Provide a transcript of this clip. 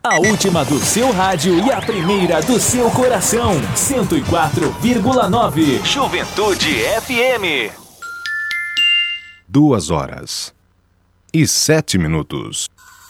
A última do seu rádio e a primeira do seu coração. 104,9. Juventude FM. 2 horas e 7 minutos.